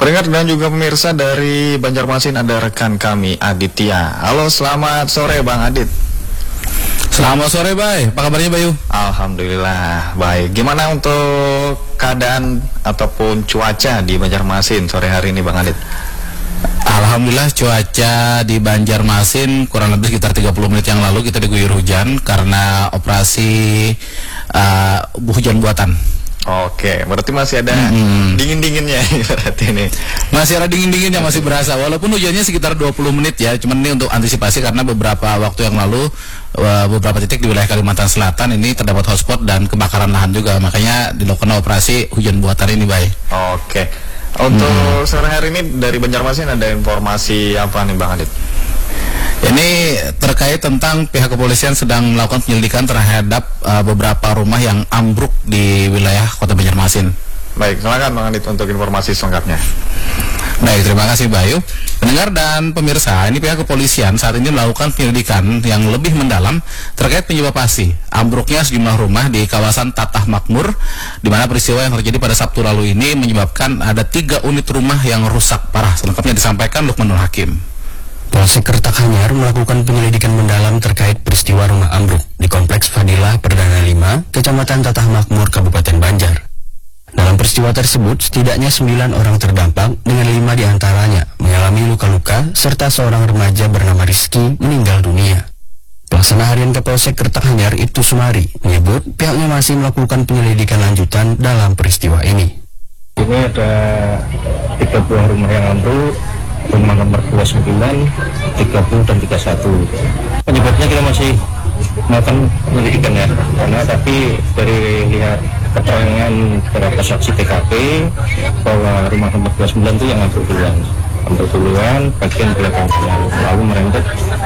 Pendengar dan juga pemirsa dari Banjarmasin ada rekan kami Aditya. Halo, selamat sore Bang Adit. Selamat sore, Bay. Apa kabarnya, Bayu? Alhamdulillah baik. Gimana untuk keadaan ataupun cuaca di Banjarmasin sore hari ini Bang Adit? Alhamdulillah cuaca di Banjarmasin kurang lebih sekitar 30 menit yang lalu kita diguyur hujan karena operasi hujan buatan. Oke, berarti masih ada dingin-dinginnya berarti ini. Masih ada dingin-dinginnya, masih berasa. Walaupun hujannya sekitar 20 menit ya. Cuman ini untuk antisipasi karena beberapa waktu yang lalu beberapa titik di wilayah Kalimantan Selatan ini terdapat hotspot dan kebakaran lahan juga. Makanya dilakukan operasi hujan buatan ini, Bay. Oke. Untuk sore hari ini dari Banjarmasin ada informasi apa nih Bang Adit? Ini terkait tentang pihak kepolisian sedang melakukan penyelidikan terhadap beberapa rumah yang ambruk di wilayah Kota Banjarmasin. Baik, silakan Bang Adit untuk informasi selengkapnya. Baik, terima kasih Bayu. Pendengar dan pemirsa, ini pihak kepolisian saat ini melakukan penyelidikan yang lebih mendalam terkait penyebab pasti ambruknya sejumlah rumah di kawasan Tatah Makmur, di mana peristiwa yang terjadi pada Sabtu lalu ini menyebabkan ada 3 unit rumah yang rusak parah. Selengkapnya disampaikan Lukmanul Hakim. Polsek Kertakhanyar melakukan penyelidikan mendalam terkait peristiwa rumah ambruk di Kompleks Fadilah Perdana 5, Kecamatan Tatah Makmur, Kabupaten Banjar. Dalam peristiwa tersebut, setidaknya 9 orang terdampak dengan 5 diantaranya mengalami luka-luka serta seorang remaja bernama Rizky meninggal dunia. Pelaksana Harian Kapolsek Kertakhanyar Ibtu Sumari menyebut pihaknya masih melakukan penyelidikan lanjutan dalam peristiwa ini. Ini ada 3 buah rumah yang ambruk, rumah nomor 29, 30 dan 31. Penyebabnya kita masih melakukan penyelidikan ya, karena tapi dari lihat keterangan beberapa saksi TKP bahwa rumah nomor 29 itu yang ambruk duluan bagian belakang lalu merembet